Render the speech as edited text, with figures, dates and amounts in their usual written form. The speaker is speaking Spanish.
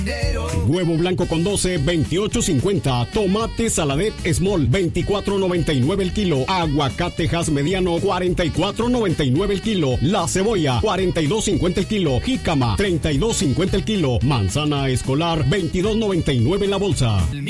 Huevo blanco con 12, 28.50. Tomate Saladet Small, 24.99 el kilo. Aguacate Hass mediano, 44.99 el kilo. La cebolla, 42.50 el kilo. Jícama, 32.50 el kilo. Manzana escolar, 22.99 la bolsa.